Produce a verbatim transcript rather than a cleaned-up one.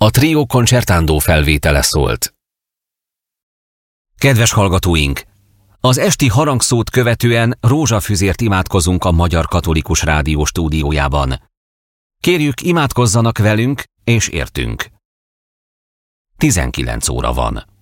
A Trio Concertando felvétele szólt. Kedves hallgatóink! Az esti harangszót követően rózsafüzért imádkozunk a Magyar Katolikus Rádió stúdiójában. Kérjük, imádkozzanak velünk és értünk. tizenkilenc óra van.